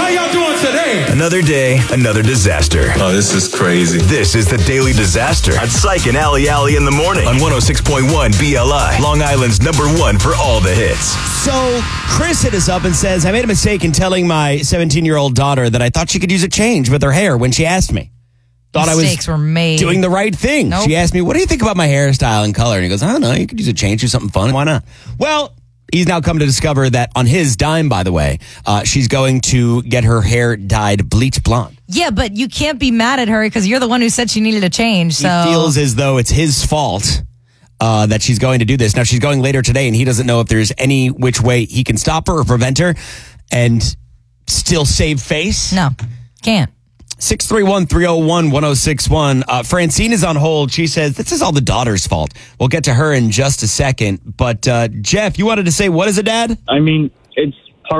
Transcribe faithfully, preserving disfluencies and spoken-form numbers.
y'all doing today? Another day, another disaster. Oh, this is crazy. This is the Daily Disaster on Psych and Alley Alley in the morning on one oh six point one B L I, Long Island's number one for all the hits. So Chris hit us up and says, I made a mistake in telling my seventeen-year-old daughter that I thought she could use a change with her hair when she asked me. Thought Mistakes I was were made. doing the right thing. Nope. She asked me, what do you think about my hairstyle and color? And he goes, I don't know, you could use a change, do something fun. Why not? Well, he's now come to discover that on his dime, by the way, uh, she's going to get her hair dyed bleach blonde. Yeah, but you can't be mad at her because you're the one who said she needed a change. So He feels as though it's his fault uh, that she's going to do this. Now, she's going later today, and he doesn't know if there's any which way he can stop her or prevent her and still save face. No, can't. six three one, three oh one, one oh six one. Uh, Francine is on hold. She says, this is all the daughter's fault. We'll get to her in just a second. But, uh, Jeff, you wanted to say, what is a dad? I mean, it's